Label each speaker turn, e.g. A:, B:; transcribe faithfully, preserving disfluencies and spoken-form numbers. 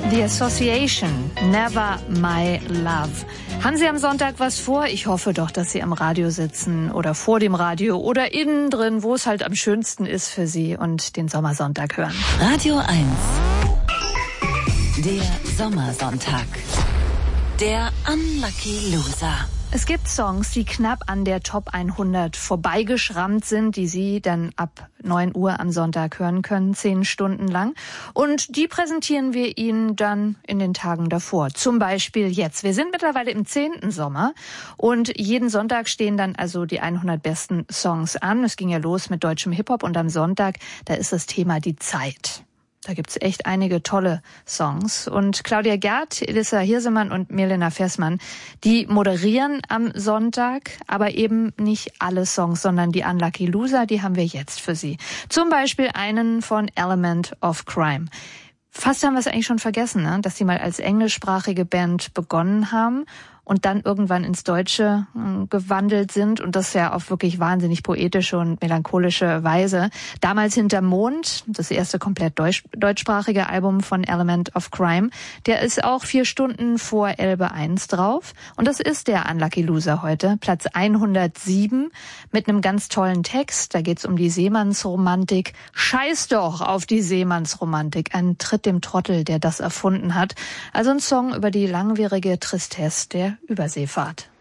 A: The Association, Never My Love. Haben Sie am Sonntag was vor? Ich hoffe doch, dass Sie am Radio sitzen oder vor dem Radio oder innen drin, wo es halt am schönsten ist für Sie und den Sommersonntag hören.
B: Radio eins. Der Sommersonntag. Der Unlucky Loser.
A: Es gibt Songs, die knapp an der Top hundert vorbeigeschrammt sind, die Sie dann ab neun Uhr am Sonntag hören können, zehn Stunden lang. Und die präsentieren wir Ihnen dann in den Tagen davor. Zum Beispiel jetzt. Wir sind mittlerweile im zehnten Sommer und jeden Sonntag stehen dann also die hundert besten Songs an. Es ging ja los mit deutschem Hip-Hop und am Sonntag, da ist das Thema die Zeit. Da gibt's echt einige tolle Songs. Und Claudia Gerd, Elissa Hirsemann und Milena Fessmann, die moderieren am Sonntag, aber eben nicht alle Songs, sondern die Unlucky Loser, die haben wir jetzt für Sie. Zum Beispiel einen von Element of Crime. Fast haben wir es eigentlich schon vergessen, ne? Dass sie mal als englischsprachige Band begonnen haben und dann irgendwann ins Deutsche äh, gewandelt sind und das ja auf wirklich wahnsinnig poetische und melancholische Weise. Damals Hinterm Mond, das erste komplett deutsch, deutschsprachige Album von Element of Crime, der ist auch vier Stunden vor Elbe eins drauf und das ist der Unlucky Loser heute, Platz hundertsieben mit einem ganz tollen Text. Da geht's um die Seemannsromantik. Scheiß doch auf die Seemannsromantik, ein Tritt dem Trottel, der das erfunden hat. Also ein Song über die langwierige Tristesse der Überseefahrt.